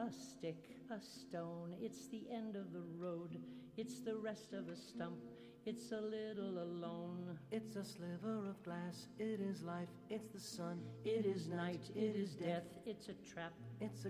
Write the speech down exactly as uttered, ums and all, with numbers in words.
a stick, a stone, it's the end of the road, it's the rest of a stump, it's a little alone. It's a sliver of glass, it is life, it's the sun, It is night, it is death, it's a trap, it's a